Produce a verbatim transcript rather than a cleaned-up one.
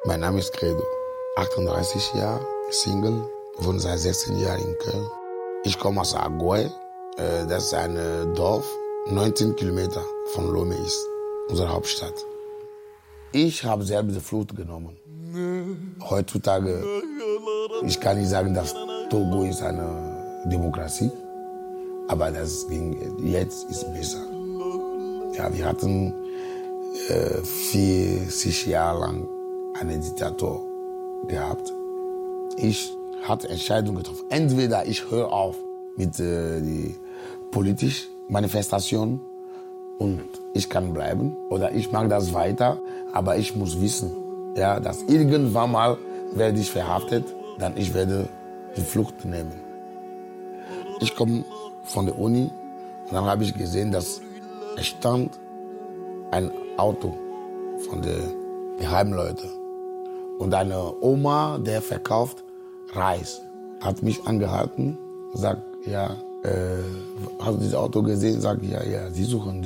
Mein Name ist Credo, achtunddreißig Jahre, Single, wohne seit sechzehn Jahren in Köln. Ich komme aus Agoy, das ist ein Dorf, neunzehn Kilometer von Lomé ist, unsere Hauptstadt. Ich habe selbst die Flucht genommen. Heutzutage, ich kann nicht sagen, dass Togo ist eine Demokratie, aber das ging, jetzt ist besser. Ja, wir hatten äh, vierzig Jahre lang einen Diktator gehabt. Ich hatte Entscheidungen getroffen. Entweder ich höre auf mit äh, die politischen Manifestationen und ich kann bleiben, oder ich mache das weiter, aber ich muss wissen, ja, dass irgendwann mal werde ich verhaftet, dann ich werde die Flucht nehmen. Ich komme von der Uni und dann habe ich gesehen, dass es stand ein Auto von den Geheimleuten. Und eine Oma, der verkauft Reis, hat mich angehalten, sagt, ja, äh, hast du dieses Auto gesehen? Sag, ja, ja, sie suchen